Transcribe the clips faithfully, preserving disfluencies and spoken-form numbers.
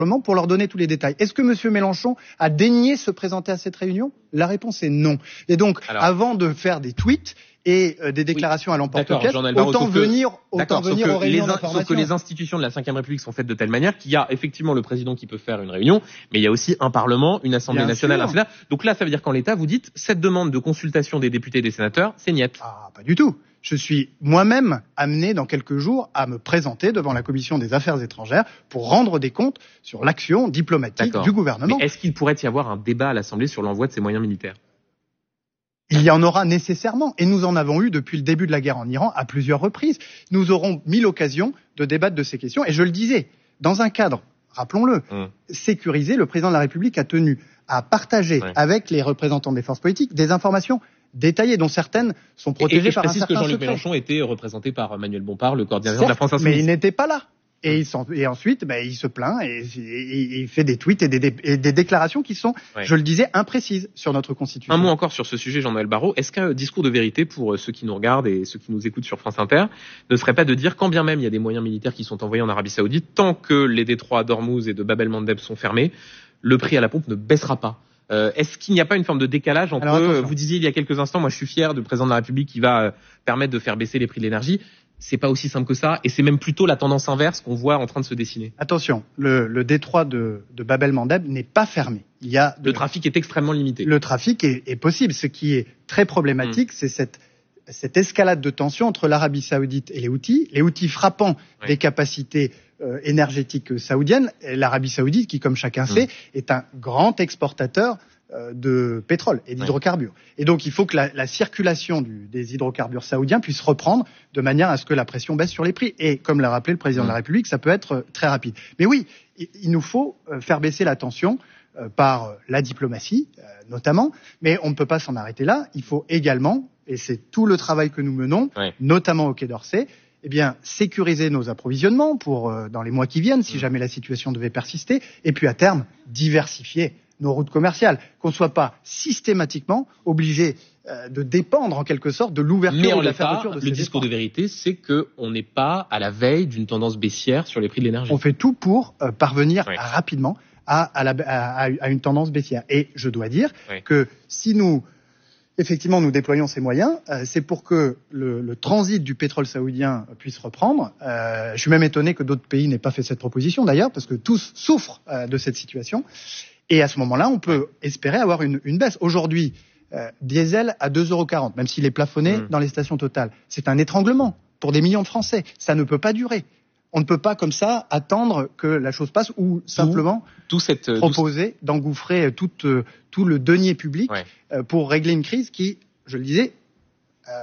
pour leur donner tous les détails. Est-ce que M. Mélenchon a daigné se présenter à cette réunion? La réponse est non. Et donc, Alors, avant de faire des tweets et euh, des déclarations oui. à l'emporte-pièce, autant venir, autant venir aux réunions d'information. Sauf que les institutions de la cinquième République sont faites de telle manière qu'il y a effectivement le président qui peut faire une réunion, mais il y a aussi un Parlement, une Assemblée Bien nationale, un Sénat. Donc là, ça veut dire qu'en l'état, vous dites, cette demande de consultation des députés et des sénateurs, c'est niette. Ah, pas du tout. Je suis moi-même amené dans quelques jours à me présenter devant la Commission des Affaires étrangères pour rendre des comptes sur l'action diplomatique du gouvernement. Mais est-ce qu'il pourrait y avoir un débat à l'Assemblée sur l'envoi de ces moyens militaires? Il y en aura nécessairement, et nous en avons eu depuis le début de la guerre en Iran à plusieurs reprises. Nous aurons mis l'occasion de débattre de ces questions, et je le disais, dans un cadre, rappelons-le, mmh. sécurisé, le président de la République a tenu à partager ouais. avec les représentants des forces politiques des informations détaillées, dont certaines sont protégées et, et par un certain secret. Je précise que Jean-Luc Mélenchon était représenté par Manuel Bompard, le coordinateur de la France Insoumise. Mais il n'était pas là. Et, il et ensuite, bah, il se plaint et, et, et il fait des tweets et des, et des déclarations qui sont, ouais. je le disais, imprécises sur notre Constitution. Un mot encore sur ce sujet, Jean-Noël Barrot. Est-ce qu'un discours de vérité pour ceux qui nous regardent et ceux qui nous écoutent sur France Inter ne serait pas de dire, quand bien même il y a des moyens militaires qui sont envoyés en Arabie Saoudite, tant que les détroits d'Ormuz et de Bab el-Mandeb sont fermés, le prix à la pompe ne baissera pas? Euh, est-ce qu'il n'y a pas une forme de décalage entre, Alors, vous disiez il y a quelques instants, moi je suis fier du président de la République qui va euh, permettre de faire baisser les prix de l'énergie. C'est pas aussi simple que ça, et c'est même plutôt la tendance inverse qu'on voit en train de se dessiner. Attention, le, le détroit de, de Bab el-Mandeb n'est pas fermé. Il y a de, le trafic est extrêmement limité. Le trafic est, est possible. Ce qui est très problématique, mmh. c'est cette, cette escalade de tension entre l'Arabie Saoudite et les Houthis. Les Houthis frappant oui. des capacités euh, énergétiques saoudiennes, et l'Arabie Saoudite, qui, comme chacun mmh. sait, est un grand exportateur de pétrole et d'hydrocarbures. Oui. Et donc, il faut que la, la circulation du, des hydrocarbures saoudiens puisse reprendre de manière à ce que la pression baisse sur les prix. Et comme l'a rappelé le président mmh. de la République, ça peut être très rapide. Mais oui, il, il nous faut faire baisser la tension euh, par la diplomatie, euh, notamment. Mais on ne peut pas s'en arrêter là. Il faut également, et c'est tout le travail que nous menons, oui. notamment au Quai d'Orsay, eh bien, sécuriser nos approvisionnements pour euh, dans les mois qui viennent, si mmh. jamais la situation devait persister. Et puis, à terme, diversifier nos routes commerciales, qu'on ne soit pas systématiquement obligé euh, de dépendre en quelque sorte de l'ouverture ou de la fermeture de ces le discours de vérité, c'est qu'on n'est pas à la veille d'une tendance baissière sur les prix de l'énergie. On fait tout pour euh, parvenir oui. rapidement à, à, la, à, à une tendance baissière. Et je dois dire oui. que si nous, effectivement, nous déployons ces moyens, euh, c'est pour que le, le transit du pétrole saoudien puisse reprendre. Euh, je suis même étonné que d'autres pays n'aient pas fait cette proposition d'ailleurs, parce que tous souffrent euh, de cette situation. Et à ce moment-là, on peut espérer avoir une, une baisse. Aujourd'hui, euh, diesel à deux euros quarante, même s'il est plafonné mmh. dans les stations Total. C'est un étranglement pour des millions de Français. Ça ne peut pas durer. On ne peut pas comme ça attendre que la chose passe ou simplement tout, tout cette, proposer tout... d'engouffrer tout, euh, tout le denier public ouais. euh, pour régler une crise qui, je le disais, euh,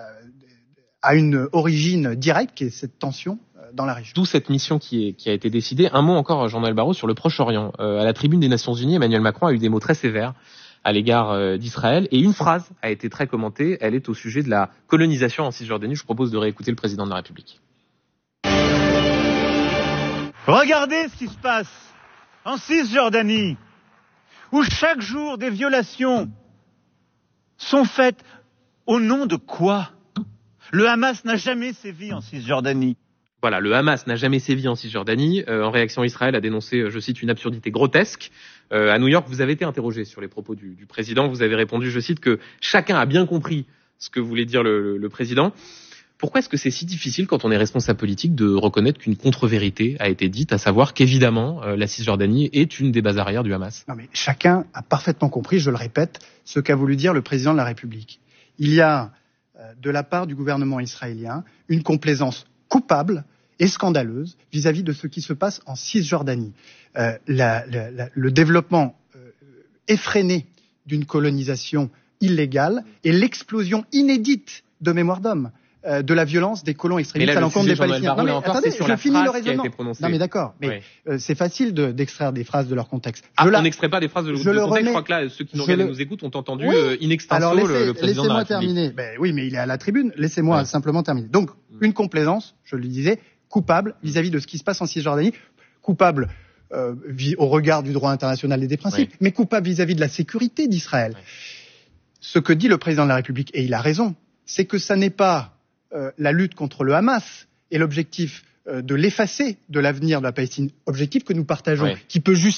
a une origine directe qui est cette tension dans la région. D'où cette mission qui, est, qui a été décidée. Un mot encore, Jean-Noël Barrot, sur le Proche-Orient. Euh, à la tribune des Nations Unies, Emmanuel Macron a eu des mots très sévères à l'égard euh, d'Israël. Et une phrase a été très commentée. Elle est au sujet de la colonisation en Cisjordanie. Je vous propose de réécouter le président de la République. Regardez ce qui se passe en Cisjordanie, où chaque jour des violations sont faites. Au nom de quoi? Le Hamas n'a jamais sévi en Cisjordanie. Voilà, le Hamas n'a jamais sévi en Cisjordanie. Euh, en réaction, Israël a dénoncé, je cite, une absurdité grotesque. Euh, à New York, vous avez été interrogé sur les propos du, du président. Vous avez répondu, je cite, que chacun a bien compris ce que voulait dire le, le, le président. Pourquoi est-ce que c'est si difficile, quand on est responsable politique, de reconnaître qu'une contre-vérité a été dite, à savoir qu'évidemment, euh, la Cisjordanie est une des bases arrières du Hamas? Non, mais chacun a parfaitement compris, je le répète, ce qu'a voulu dire le président de la République. Il y a, euh, de la part du gouvernement israélien, une complaisance coupable et scandaleuse vis-à-vis de ce qui se passe en Cisjordanie. Euh, la, la, la, le développement euh, effréné d'une colonisation illégale et l'explosion inédite de mémoire d'homme, euh, de la violence des colons extrémistes à l'encontre des Palestiniens. Non mais attendez, je finis le raisonnement. Non mais d'accord, mais oui. euh, c'est facile de, d'extraire des phrases de leur contexte. Ah, je on n'extrait pas des phrases de, de contexte. Remets, je crois que là, ceux qui nous regardent et nous écoutent ont entendu oui. euh, in extenso Alors, laissez, le, le président de la République. Laissez-moi terminer. Ben, oui, mais il est à la tribune. Laissez-moi ouais. simplement terminer. Donc, une complaisance, je le disais, coupable vis-à-vis de ce qui se passe en Cisjordanie, coupable euh, au regard du droit international et des principes, oui. mais coupable vis-à-vis de la sécurité d'Israël. Oui. Ce que dit le président de la République, et il a raison, c'est que ça n'est pas euh, la lutte contre le Hamas et l'objectif de l'effacer de l'avenir de la Palestine, objectif que nous partageons, ouais. qui peut justifier